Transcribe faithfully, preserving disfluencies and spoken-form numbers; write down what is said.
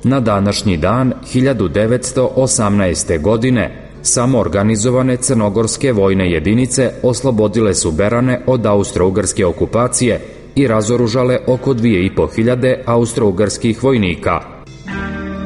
Na današnji dan hiljadu devetsto osamnaeste. godine samoorganizovane crnogorske vojne jedinice oslobodile su Berane od austro-ugarske okupacije i razoružale oko dvije i po hiljade austro-ugarskih vojnika.